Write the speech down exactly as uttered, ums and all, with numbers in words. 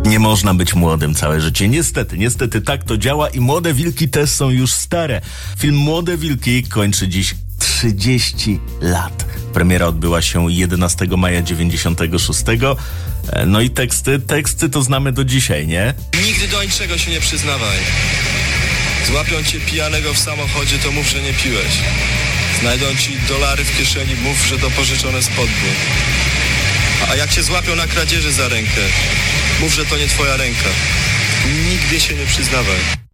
Nie można być młodym całe życie. Niestety, niestety tak to działa i Młode Wilki też są już stare. Film Młode Wilki kończy dziś trzydzieści lat. Premiera odbyła się jedenastego maja dziewięćdziesiątego szóstego. No i teksty, teksty to znamy do dzisiaj, nie? Nigdy do niczego się nie przyznawaj. Złapią cię pijanego w samochodzie, to mów, że nie piłeś. Znajdą ci dolary w kieszeni, mów, że to pożyczone spodnie. A jak cię złapią na kradzieży za rękę, mów, że to nie twoja ręka. Nigdy się nie przyznawaj.